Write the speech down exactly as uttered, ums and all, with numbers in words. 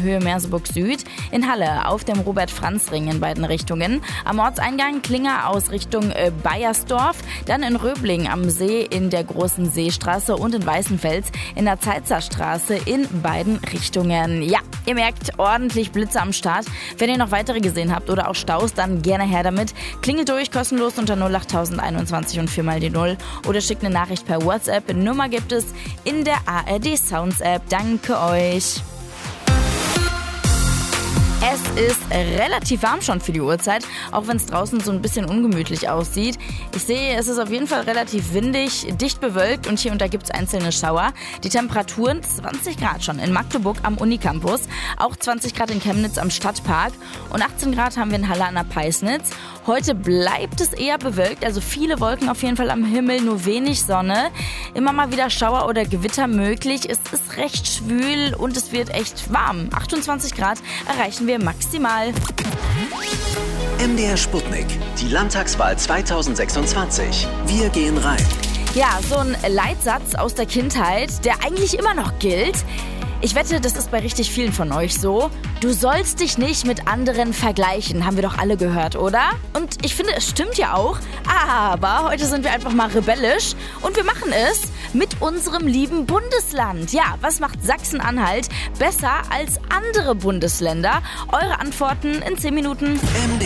Höhe Merseburg Süd. In Halle auf dem Robert-Franz-Ring in beiden Richtungen. Am Ortseingang Klinger aus Richtung äh, Baiersdorf. Dann in Röbling am See in der Großen Seestraße und in Weißenfels in der Zeitzerstraße in beiden Richtungen. Ja, ihr merkt, ordentlich Blitze am Start. Wenn ihr noch weitere gesehen habt oder auch Staus, dann gerne her damit. Klingelt durch, kostenlos unter null acht einundzwanzig und vier mal die null oder schickt eine Nachricht per WhatsApp. Nummer gibt es in der A R D Sounds App. Danke euch. Es ist relativ warm schon für die Uhrzeit, auch wenn es draußen so ein bisschen ungemütlich aussieht. Ich sehe, es ist auf jeden Fall relativ windig, dicht bewölkt und hier und da gibt es einzelne Schauer. Die Temperaturen zwanzig Grad schon in Magdeburg am Unicampus, auch zwanzig Grad in Chemnitz am Stadtpark und achtzehn Grad haben wir in Halle an der Peisnitz. Heute bleibt es eher bewölkt, also viele Wolken auf jeden Fall am Himmel, nur wenig Sonne. Immer mal wieder Schauer oder Gewitter möglich. Es ist recht schwül und es wird echt warm. achtundzwanzig Grad erreichen wir maximal. M D R Sputnik, die Landtagswahl zweitausendsechsundzwanzig. Wir gehen rein. Ja, so ein Leitsatz aus der Kindheit, der eigentlich immer noch gilt. Ich wette, das ist bei richtig vielen von euch so. Du sollst dich nicht mit anderen vergleichen, haben wir doch alle gehört, oder? Und ich finde, es stimmt ja auch. Aber heute sind wir einfach mal rebellisch und wir machen es mit unserem lieben Bundesland. Ja, was macht Sachsen-Anhalt besser als andere Bundesländer? Eure Antworten in zehn Minuten. M D